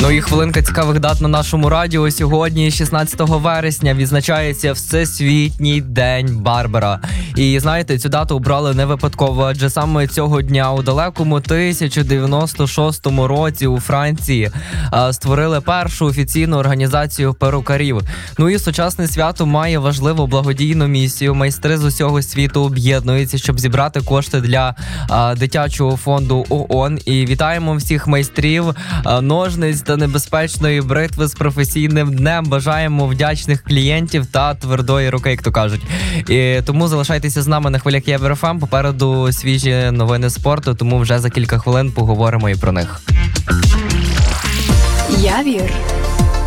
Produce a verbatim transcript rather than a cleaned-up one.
Ну і хвилинка цікавих дат на нашому радіо. Сьогодні, шістнадцятого вересня, відзначається Всесвітній день Барбера. І знаєте, цю дату обрали не випадково, адже саме цього дня у далекому тисяча дев'ятсот дев'яносто шостому році у Франції створили першу офіційну організацію перукарів. Ну і сучасне свято має важливу благодійну місію. Майстри з усього світу об'єднуються, щоб зібрати кошти для а, дитячого фонду ООН. І вітаємо всіх майстрів а, ножниць та небезпечної бритви з професійним днем. Бажаємо вдячних клієнтів та твердої руки, як то кажуть. І тому залишайтеся з нами на хвилях Євер еф ем. Попереду свіжі новини спорту, тому вже за кілька хвилин поговоримо і про них. Явір.